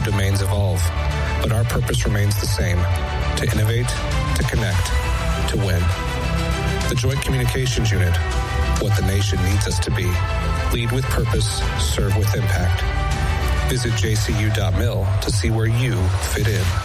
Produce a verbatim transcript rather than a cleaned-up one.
domains evolve, but our purpose remains the same: to innovate, to connect, to win. The Joint Communications Unit, what the nation needs us to be. Lead with purpose, serve with impact. Visit j c u dot mil to see where you fit in.